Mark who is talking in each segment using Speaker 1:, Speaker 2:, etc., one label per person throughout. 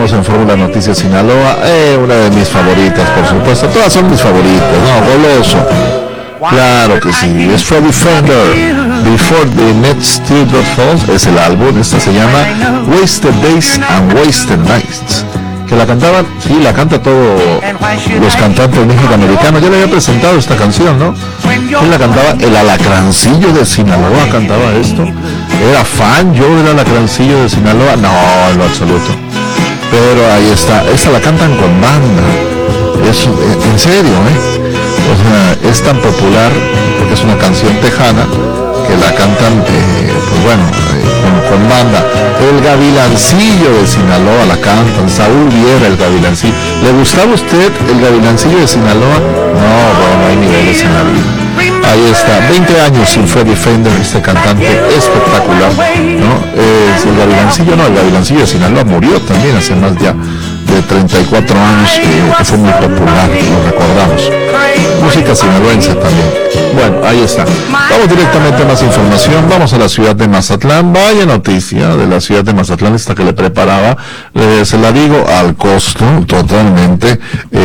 Speaker 1: tenemos en Fórmula Noticias Sinaloa, una de mis favoritas, por supuesto, todas son mis favoritas, ¿no? Goloso. Claro que sí, es Freddy Fender, Before the Next Teardrop Falls, es el álbum, esta se llama Wasted Days and Wasted Nights, que la cantaban, sí, la canta todos los cantantes mexicoamericanos. Ya le había presentado esta canción, ¿no? ¿Quién la cantaba? El Alacrancillo de Sinaloa cantaba esto. ¿Era fan yo del Alacrancillo de Sinaloa? No, en lo absoluto. Pero ahí está, esta la cantan con banda, es en serio, o sea, es tan popular porque es una canción tejana que la cantan, pues bueno, con banda. El Gavilancillo de Sinaloa la cantan, Saúl Viera, el Gavilancillo. ¿Le gustaba a usted el Gavilancillo de Sinaloa? No, bueno, hay niveles en la vida. Ahí está, 20 años sin Freddy Fender, este cantante espectacular, ¿no? Es el Gavilancillo, no, el Gavilancillo de Sinaloa murió también hace más ya de 34 años, que fue muy popular, lo recordamos. Música sinaloense también. Bueno, ahí está. Vamos directamente a más información. Vamos a la ciudad de Mazatlán. Vaya noticia de la ciudad de Mazatlán, esta que le preparaba. Se la digo al costo, totalmente.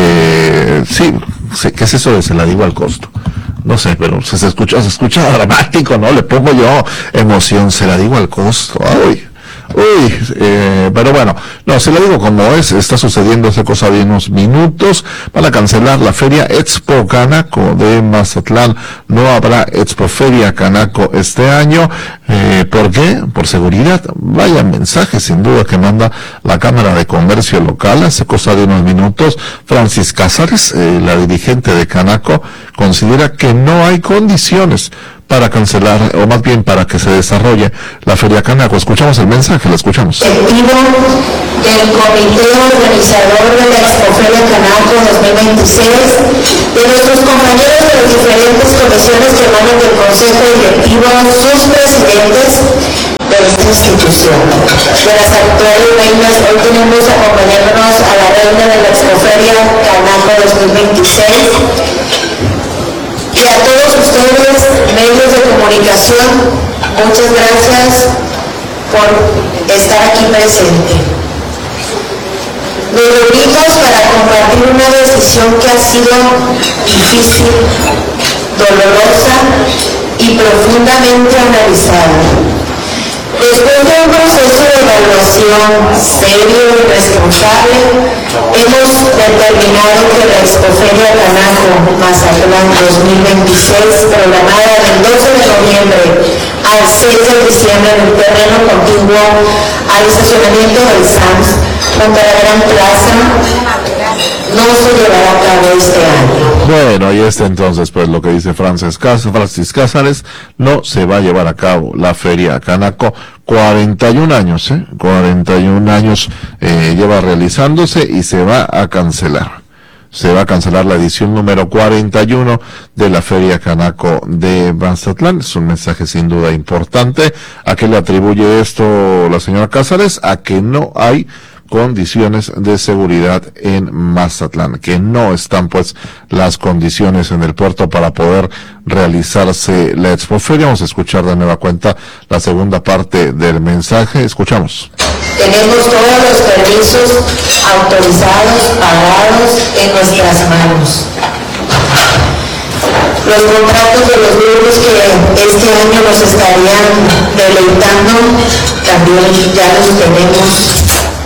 Speaker 1: Sí, ¿qué es eso de se la digo al costo? No sé, pero se escucha dramático, ¿no? Le pongo yo emoción, se la digo al costo. Ay. Pero bueno, no, se lo digo como es, está sucediendo hace cosa de unos minutos. Van a cancelar la feria Expo Canaco de Mazatlán. No habrá Expo Feria Canaco este año. ¿Por qué? Por seguridad. Vaya mensaje sin duda que manda la Cámara de Comercio local hace cosa de unos minutos. Francis Cázares, la dirigente de Canaco, considera que no hay condiciones para cancelar, o más bien para que se desarrolle la Feria Canaco. Escuchamos el mensaje, lo escuchamos.
Speaker 2: Efectivo del comité organizador de la Expoferia Canaco 2026, de nuestros compañeros de las diferentes comisiones que emanan del Consejo Directivo, sus presidentes de esta institución. De las actuales reinas, hoy tenemos acompañándonos a la reina de la Expoferia Canaco 2026, y a todos ustedes, medios de comunicación, muchas gracias por estar aquí presente. Nos reunimos para compartir una decisión que ha sido difícil, dolorosa y profundamente analizada. Después de un proceso de evaluación serio y responsable, hemos determinado que la Expoferia Canaco Mazatlán 2026, programada del 12 de noviembre al 6 de diciembre en el terreno contiguo al estacionamiento del SAMS, junto a la Gran Plaza, no se llevará a cabo este año.
Speaker 1: Bueno, ahí está entonces pues lo que dice Francis Cázares, no se va a llevar a cabo la Feria Canaco. 41 años, 41 años lleva realizándose y se va a cancelar. Se va a cancelar la edición número 41 de la Feria Canaco de Mazatlán. Es un mensaje sin duda importante. ¿A qué le atribuye esto la señora Cázares? A que no hay condiciones de seguridad en Mazatlán, que no están pues las condiciones en el puerto para poder realizarse la Expoferia. Vamos a escuchar de nueva cuenta la segunda parte del mensaje. Escuchamos.
Speaker 2: Tenemos todos los permisos autorizados, pagados en nuestras manos. Los contratos de los grupos que este año nos estarían deleitando también ya los tenemos.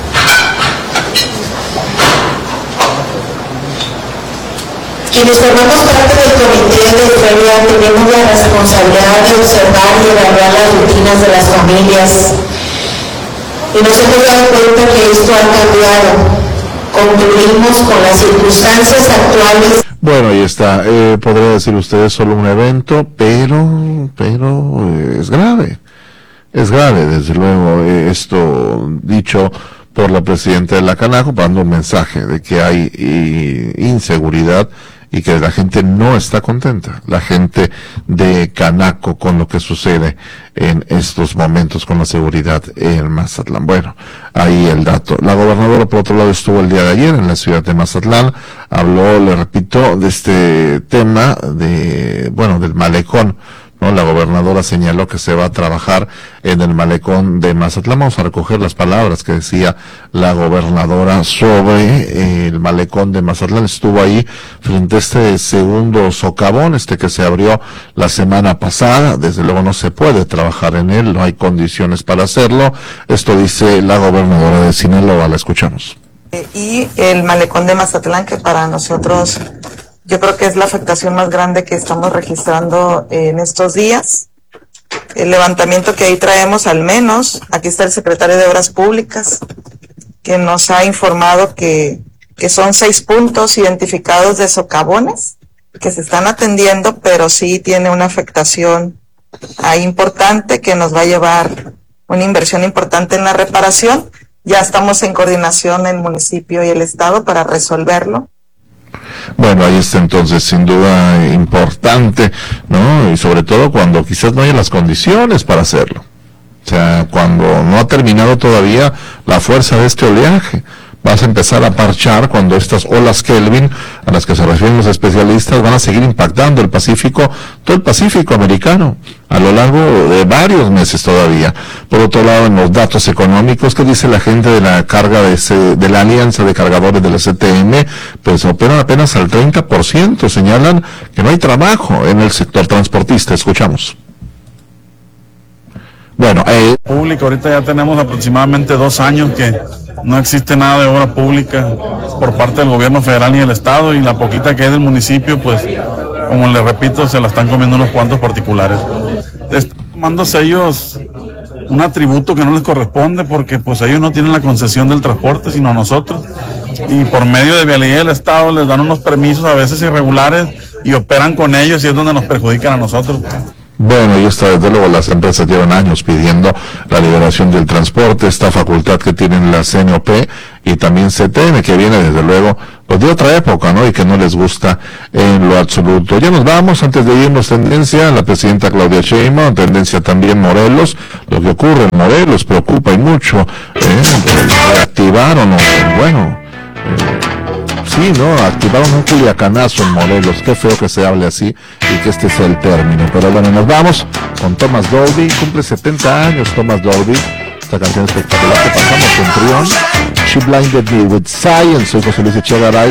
Speaker 2: Quienes formamos parte del comité de feria tenemos la responsabilidad de observar y evaluar las rutinas de las familias. Y nos hemos dado cuenta que esto ha cambiado. Concluimos con las circunstancias actuales.
Speaker 1: Bueno, ahí está. Podría decir usted solo un evento, pero es grave. Es grave, desde luego, esto dicho por la presidenta de la Canaco, dando un mensaje de que hay inseguridad y que la gente no está contenta, la gente de Canaco, con lo que sucede en estos momentos con la seguridad en Mazatlán. Bueno, ahí el dato. La gobernadora, por otro lado, estuvo el día de ayer en la ciudad de Mazatlán, habló, le repito, de este tema del malecón ¿no? La gobernadora señaló que se va a trabajar en el malecón de Mazatlán. Vamos a recoger las palabras que decía la gobernadora sobre el malecón de Mazatlán. Estuvo ahí frente a este segundo socavón, que se abrió la semana pasada. Desde luego no se puede trabajar en él, no hay condiciones para hacerlo. Esto dice la gobernadora de Sinaloa. La escuchamos.
Speaker 3: Y el malecón de Mazatlán, que para nosotros yo creo que es la afectación más grande que estamos registrando en estos días. El levantamiento que ahí traemos, al menos, aquí está el secretario de Obras Públicas, que nos ha informado que son 6 puntos identificados de socavones que se están atendiendo, pero sí tiene una afectación ahí importante que nos va a llevar una inversión importante en la reparación. Ya estamos en coordinación el municipio y el estado para resolverlo.
Speaker 1: Bueno, ahí está entonces sin duda importante, ¿no? Y sobre todo cuando quizás no haya las condiciones para hacerlo. O sea, cuando no ha terminado todavía la fuerza de este oleaje. Vas a empezar a parchar cuando estas olas Kelvin, a las que se refieren los especialistas, van a seguir impactando el Pacífico, todo el Pacífico americano, a lo largo de varios meses todavía. Por otro lado, en los datos económicos, ¿qué dice la gente de la carga de la Alianza de Cargadores de la CTM? Pues operan apenas al 30%, señalan que no hay trabajo en el sector transportista. Escuchamos. Bueno,
Speaker 4: pública, ahorita ya tenemos aproximadamente 2 años que no existe nada de obra pública por parte del gobierno federal y del estado, y la poquita que hay del municipio, pues, como les repito, se la están comiendo unos cuantos particulares. Están tomándose ellos un atributo que no les corresponde, porque pues ellos no tienen la concesión del transporte, sino nosotros, y por medio de Vialidad del Estado les dan unos permisos a veces irregulares y operan con ellos, y es donde nos perjudican a nosotros.
Speaker 1: Bueno, y esta, desde luego, las empresas llevan años pidiendo la liberación del transporte, esta facultad que tienen la CNOP y también CTM, que viene desde luego pues de otra época, ¿no? Y que no les gusta en lo absoluto. Ya nos vamos, antes de irnos, tendencia, la presidenta Claudia Sheinbaum, tendencia también Morelos. Lo que ocurre en Morelos preocupa y mucho, reactivaron, sí, ¿no? Activaron un culiacanazo en Morelos. Qué feo que se hable así y que este sea el término. Pero bueno, nos vamos con Thomas Dolby. Cumple 70 años Thomas Dolby. Esta canción espectacular que pasamos con Trión. She Blinded Me With Science. Soy José Luis Echegaray.